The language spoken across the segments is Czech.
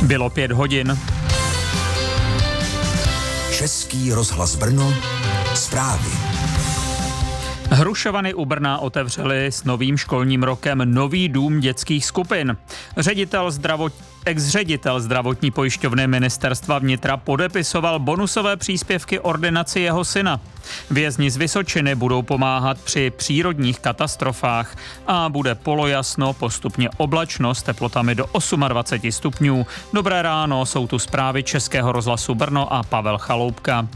Bylo 5 hodin. Český rozhlas Brno, zprávy. Hrušovany u Brna otevřely s novým školním rokem nový dům dětských skupin. Ex-ředitel zdravotní pojišťovny Ministerstva vnitra podepisoval bonusové příspěvky ordinaci jeho syna. Vězni z Vysočiny budou pomáhat při přírodních katastrofách a bude polojasno, postupně oblačno s teplotami do 28 stupňů. Dobré ráno, jsou tu zprávy Českého rozhlasu Brno a Pavel Chaloupka.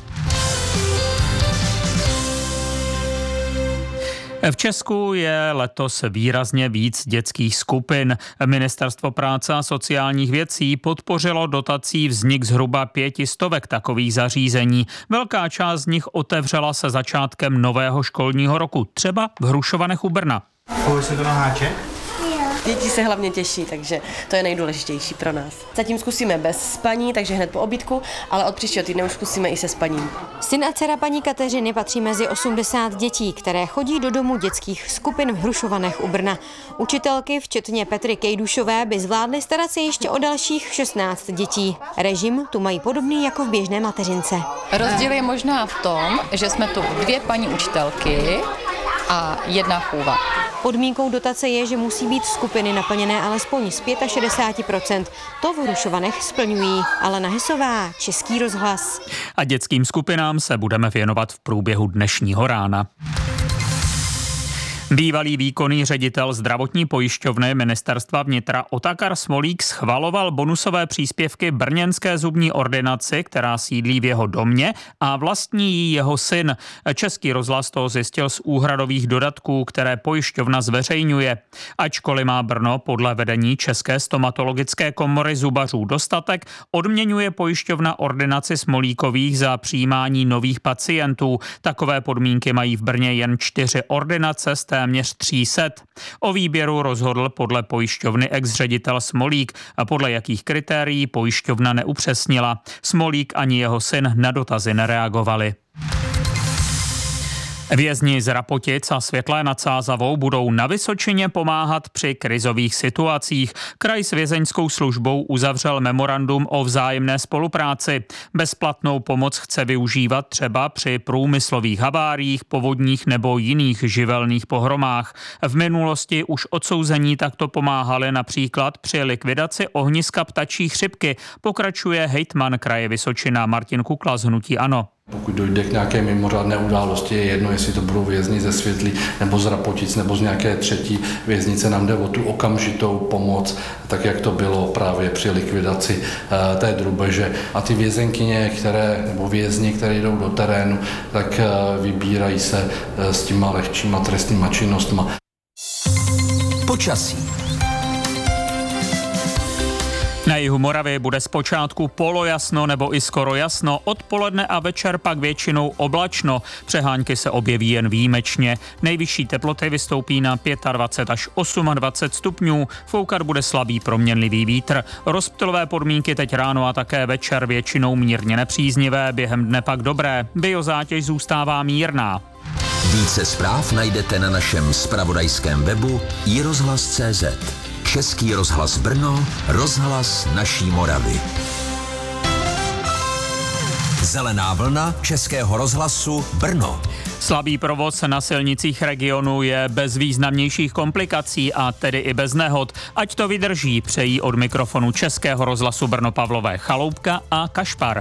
V Česku je letos výrazně víc dětských skupin. Ministerstvo práce a sociálních věcí podpořilo dotací vznik zhruba 500 takových zařízení. Velká část z nich otevřela se začátkem nového školního roku, třeba v Hrušovanech u Brna. Použij se to na háček? Děti se hlavně těší, takže to je nejdůležitější pro nás. Zatím zkusíme bez spaní, takže hned po obídku, ale od příštího týdne už zkusíme i se spaním. Syn a dcera paní Kateřiny patří mezi 80 dětí, které chodí do domu dětských skupin v Hrušovanech u Brna. Učitelky, včetně Petry Kejdušové, by zvládly starat se ještě o dalších 16 dětí. Režim tu mají podobný jako v běžné mateřince. Rozdíl je možná v tom, že jsme tu 2 paní učitelky a 1 chůva. Podmínkou dotace je, že musí být skupiny naplněné alespoň z 65%. To v Hrušovanech splňují. Alena Hesová, Český rozhlas. A dětským skupinám se budeme věnovat v průběhu dnešního rána. Bývalý výkonný ředitel zdravotní pojišťovny Ministerstva vnitra Otakar Smolík schvaloval bonusové příspěvky brněnské zubní ordinaci, která sídlí v jeho domě a vlastní jí jeho syn. Český rozhlas to zjistil z úhradových dodatků, které pojišťovna zveřejňuje. Ačkoliv má Brno podle vedení České stomatologické komory zubařů dostatek, odměňuje pojišťovna ordinaci Smolíkových za přijímání nových pacientů. Takové podmínky mají v Brně jen 4 ordinace z téměř 300. O výběru rozhodl podle pojišťovny ex-ředitel Smolík a podle jakých kritérií pojišťovna neupřesnila. Smolík ani jeho syn na dotazy nereagovali. Vězni z Rapotic a Světlé nad Sázavou budou na Vysočině pomáhat při krizových situacích. Kraj s vězeňskou službou uzavřel memorandum o vzájemné spolupráci. Bezplatnou pomoc chce využívat třeba při průmyslových haváriích, povodních nebo jiných živelných pohromách. V minulosti už odsouzení takto pomáhali například při likvidaci ohniska ptačí chřipky, pokračuje hejtman kraje Vysočina Martin Kukla z hnutí ANO. Pokud dojde k nějaké mimořádné události, je jedno, jestli to budou vězni ze Světlí nebo z Rapotic nebo z nějaké třetí věznice, nám jde o tu okamžitou pomoc, tak jak to bylo právě při likvidaci té drůbeže. A ty vězenkyně, nebo vězni, které jdou do terénu, tak vybírají se s těma lehčíma trestnýma činnostma. Počasí. Na jihu Moravy bude zpočátku polojasno nebo i skoro jasno, odpoledne a večer pak většinou oblačno. Přehánky se objeví jen výjimečně. Nejvyšší teploty vystoupí na 25 až 28 stupňů, foukat bude slabý proměnlivý vítr. Rozptylové podmínky teď ráno a také večer většinou mírně nepříznivé, během dne pak dobré. Biozátěž zůstává mírná. Více zpráv najdete na našem zpravodajském webu iRozhlas.cz. Český rozhlas Brno, rozhlas naší Moravy. Zelená vlna Českého rozhlasu Brno. Slabý provoz na silnicích regionu je bez významnějších komplikací a tedy i bez nehod. Ať to vydrží, přejí od mikrofonu Českého rozhlasu Brno Pavlové Chaloupka a Kašpar.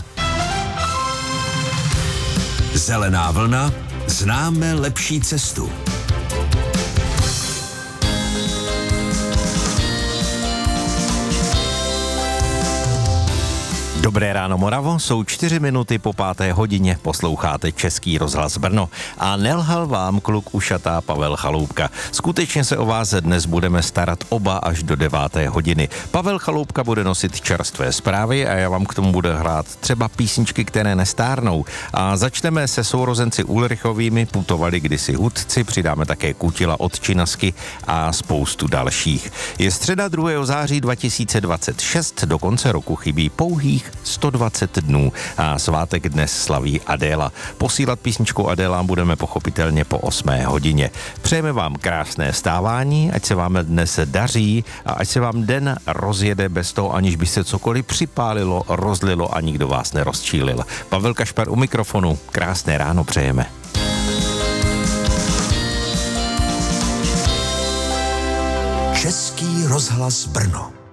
Zelená vlna, známe lepší cestu. Dobré ráno, Moravo, jsou 4 minuty po 5. hodině, posloucháte Český rozhlas Brno a nelhal vám kluk ušatá Pavel Chaloupka. Skutečně se o vás dnes budeme starat oba až do 9. hodiny. Pavel Chaloupka bude nosit čerstvé zprávy a já vám k tomu bude hrát třeba písničky, které nestárnou. A začneme se sourozenci Ulrichovými, putovali kdysi hudci, přidáme také Kutila od Činasky a spoustu dalších. Je středa 2. září 2026, do konce roku chybí pouhých 120 dnů a svátek dnes slaví Adéla. Posílat písničku Adélám budeme pochopitelně po 8 hodině. Přejeme vám krásné vstávání, ať se vám dnes daří a ať se vám den rozjede bez toho, aniž by se cokoliv připálilo, rozlilo a nikdo vás nerozčílil. Pavel Kašpar u mikrofonu. Krásné ráno přejeme. Český rozhlas Brno.